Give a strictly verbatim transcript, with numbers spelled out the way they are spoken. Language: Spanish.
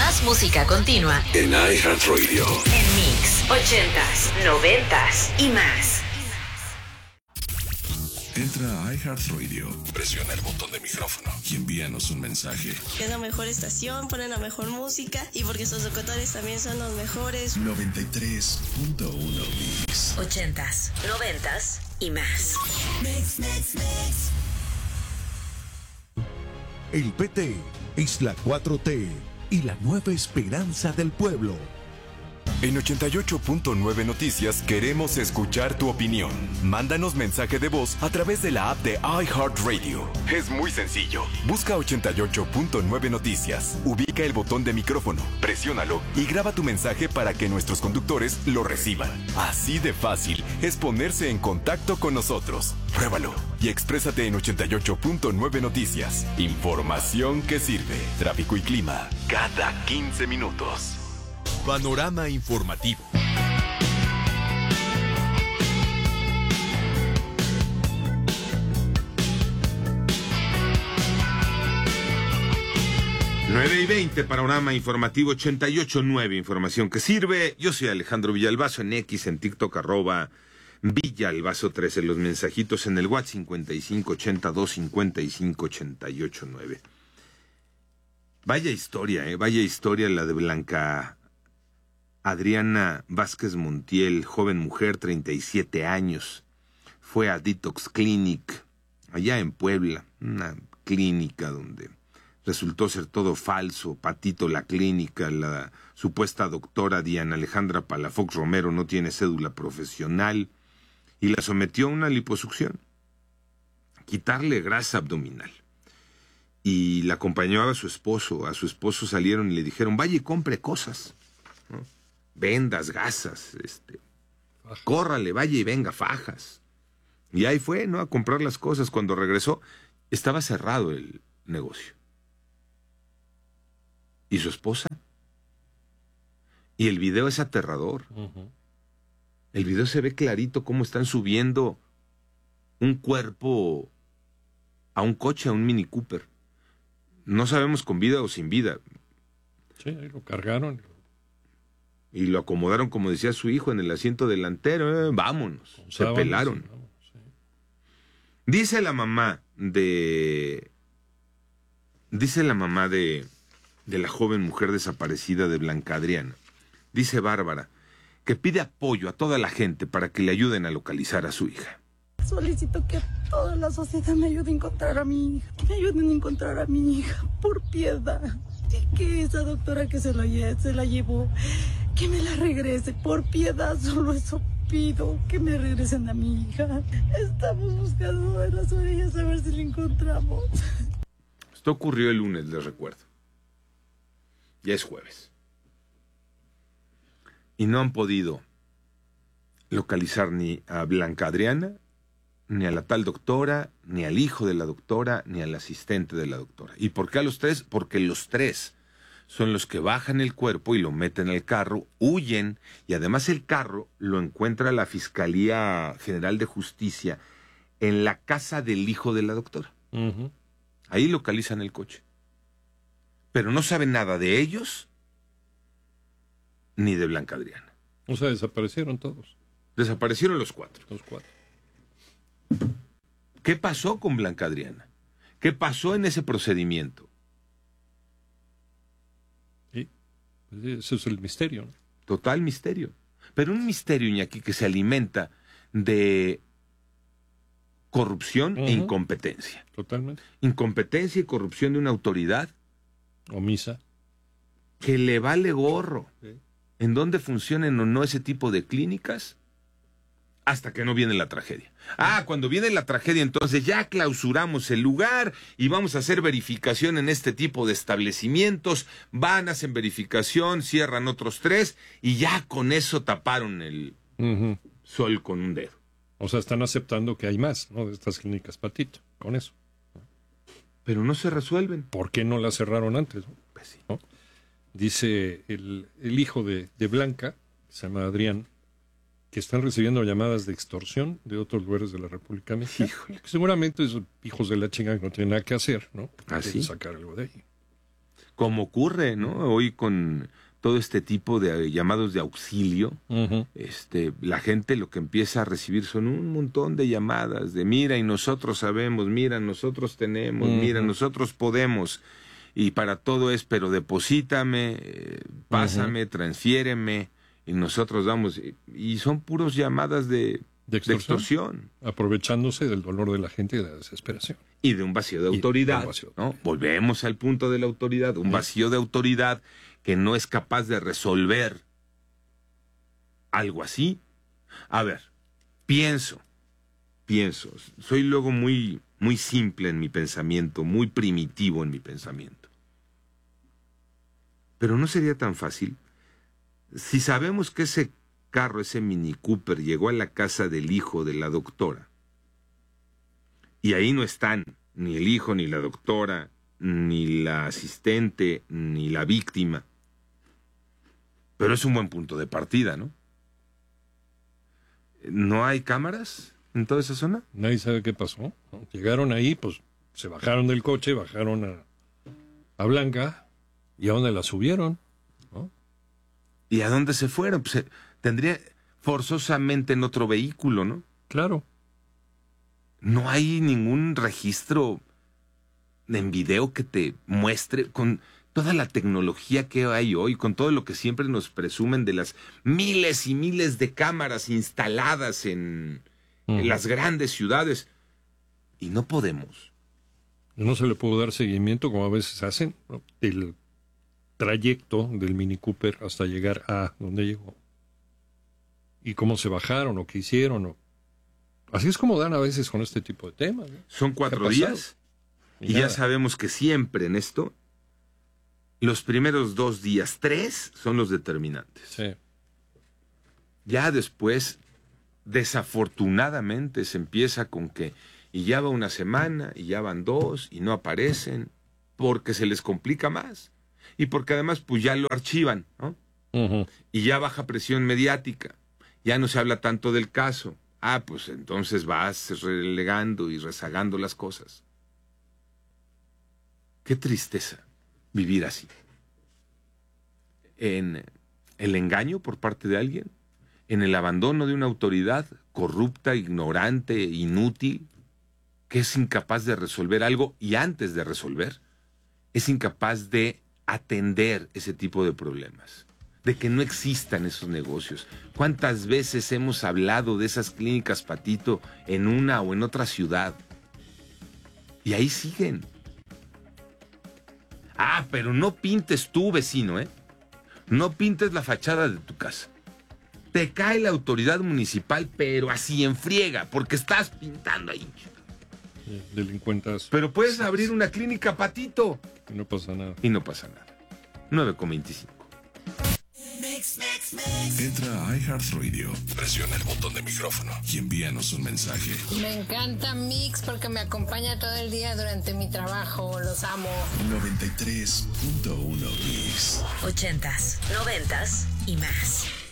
Más música continua en iHeartRadio. En Mix, ochentas, noventas y más. Entra a iHeartRadio, presiona el botón de micrófono y envíanos un mensaje. Es la mejor estación, ponen la mejor música y porque sus locutores también son los mejores. noventa y tres punto uno Mix. Ochentas, noventas y más. Mix, mix, mix. El P T es la cuatro T y la nueva esperanza del pueblo. En ochenta y ocho punto nueve Noticias queremos escuchar tu opinión. Mándanos mensaje de voz a través de la app de iHeartRadio. Es muy sencillo. Busca ochenta y ocho punto nueve Noticias, ubica el botón de micrófono, presiónalo y graba tu mensaje para que nuestros conductores lo reciban. Así de fácil es ponerse en contacto con nosotros. Pruébalo y exprésate en ochenta y ocho punto nueve Noticias. Información que sirve. Tráfico y clima cada quince minutos. Panorama informativo. nueve y veinte, panorama informativo ochenta y ocho punto nueve, información que sirve. Yo soy Alejandro Villalbazo, en X, en TikTok, arroba Villalbazo trece, los mensajitos en el WhatsApp cincuenta y cinco ochenta y dos cincuenta y cinco ochenta y ocho nueve. Vaya historia, eh, vaya historia la de Blanca Adriana Vázquez Montiel, joven mujer, treinta y siete años. Fue a Detox Clinic, allá en Puebla, una clínica donde resultó ser todo falso. Patito la clínica, la supuesta doctora Diana Alejandra Palafox Romero no tiene cédula profesional y la sometió a una liposucción, quitarle grasa abdominal. Y la acompañó a su esposo, a su esposo salieron y le dijeron, vaya y compre cosas, ¿no? Vendas, gasas, este, córrale, vaya y venga, fajas. Y ahí fue, ¿no?, a comprar las cosas. Cuando regresó, estaba cerrado el negocio. ¿Y su esposa? Y el video es aterrador. Uh-huh. El video se ve clarito cómo están subiendo un cuerpo a un coche, a un Mini Cooper. No sabemos con vida o sin vida. Sí, ahí lo cargaron. Y lo acomodaron, como decía su hijo, en el asiento delantero. Eh, vámonos, con se sábanas, pelaron. Sí, vamos, sí. Dice la mamá de... Dice la mamá de... de la joven mujer desaparecida de Blanca Adriana. Dice Bárbara, que pide apoyo a toda la gente para que le ayuden a localizar a su hija. Solicito que toda la sociedad me ayude a encontrar a mi hija. Que me ayuden a encontrar a mi hija, por piedad. Y que esa doctora que se la, se la llevó, que me la regrese, por piedad, solo eso pido, que me regresen a mi hija. Estamos buscando en las orillas a ver si la encontramos. Esto ocurrió el lunes, les recuerdo. Ya es jueves. Y no han podido localizar ni a Blanca Adriana, ni a la tal doctora, ni al hijo de la doctora, ni al asistente de la doctora. ¿Y por qué a los tres? Porque los tres son los que bajan el cuerpo y lo meten al carro, huyen, y además el carro lo encuentra la Fiscalía General de Justicia en la casa del hijo de la doctora. Uh-huh. Ahí localizan el coche. Pero no saben nada de ellos ni de Blanca Adriana. O sea, desaparecieron todos. Desaparecieron los cuatro. Los cuatro. ¿Qué pasó con Blanca Adriana? ¿Qué pasó en ese procedimiento? Sí, ese es el misterio, ¿no? Total misterio. Pero un misterio, Iñaki, que se alimenta de corrupción uh-huh. e incompetencia. Totalmente. Incompetencia y corrupción de una autoridad omisa, que le vale gorro sí. en dónde funcionen o no ese tipo de clínicas hasta que no viene la tragedia. Ah, cuando viene la tragedia, entonces ya clausuramos el lugar y vamos a hacer verificación en este tipo de establecimientos. Van, hacen verificación, cierran otros tres y ya con eso taparon el uh-huh. sol con un dedo. O sea, están aceptando que hay más, ¿no?, de estas clínicas, Patito, con eso. Pero no se resuelven. ¿Por qué no la cerraron antes? Pues sí. ¿No? Dice el, el hijo de, de Blanca, que se llama Adrián, que están recibiendo llamadas de extorsión de otros lugares de la República Mexicana. Seguramente esos hijos de la chinga no tienen nada que hacer, ¿no? ¿Ah, sí? Sacar algo de ahí. como ocurre, ¿no? Hoy con todo este tipo de llamados de auxilio, uh-huh. este, la gente lo que empieza a recibir son un montón de llamadas de mira y nosotros sabemos, mira, nosotros tenemos, uh-huh. mira, nosotros podemos, y para todo es, pero deposítame, eh, pásame, uh-huh. transfiéreme, y nosotros damos, y, y son puros llamadas de, de, extorsión, de extorsión. Aprovechándose del dolor de la gente y de la desesperación. Y de un vacío de autoridad, vacío. ¿no? Volvemos al punto de la autoridad, un vacío de autoridad que no es capaz de resolver algo así. A ver, pienso, pienso, soy luego muy, muy simple en mi pensamiento, muy primitivo en mi pensamiento. Pero no sería tan fácil. Si sabemos que ese carro, ese Mini Cooper, llegó a la casa del hijo de la doctora, y ahí no están ni el hijo, ni la doctora, ni la asistente, ni la víctima. Pero es un buen punto de partida, ¿no? ¿No hay cámaras en toda esa zona? Nadie sabe qué pasó. Llegaron ahí, pues se bajaron del coche, bajaron a, a Blanca, y a dónde la subieron, ¿no? ¿Y a dónde se fueron? Pues, tendría forzosamente en otro vehículo, ¿no? Claro. No hay ningún registro en video que te muestre, con toda la tecnología que hay hoy, con todo lo que siempre nos presumen de las miles y miles de cámaras instaladas en, uh-huh. en las grandes ciudades. Y no podemos. No se le puede dar seguimiento, como a veces hacen, ¿no? El trayecto del Mini Cooper hasta llegar a donde llegó. Y cómo se bajaron, o qué hicieron, o... Así es como dan a veces con este tipo de temas, ¿no? Son cuatro días y, y ya sabemos que siempre en esto los primeros dos días, tres, son los determinantes. Sí. Ya después, desafortunadamente, se empieza con que y ya va una semana, y ya van dos, y no aparecen, porque se les complica más. Y porque además, pues ya lo archivan, ¿no? Uh-huh. Y ya baja presión mediática. Ya no se habla tanto del caso. Ah, pues entonces vas relegando y rezagando las cosas. Qué tristeza vivir así. En el engaño por parte de alguien, en el abandono de una autoridad corrupta, ignorante, inútil, que es incapaz de resolver algo y antes de resolver, es incapaz de atender ese tipo de problemas, de que no existan esos negocios. ¿Cuántas veces hemos hablado de esas clínicas Patito en una o en otra ciudad? Y ahí siguen. Ah, pero no pintes tú, vecino, ¿eh? No pintes la fachada de tu casa. Te cae la autoridad municipal, pero así en friega, porque estás pintando ahí. Delincuentas. Pero puedes abrir una clínica Patito. Y no pasa nada. Y no pasa nada. nueve con veinticinco. Entra a iHeartRadio, presiona el botón de micrófono y envíanos un mensaje. Me encanta Mix porque me acompaña todo el día durante mi trabajo. Los amo. noventa y tres punto uno Mix. Ochentas, noventas y más.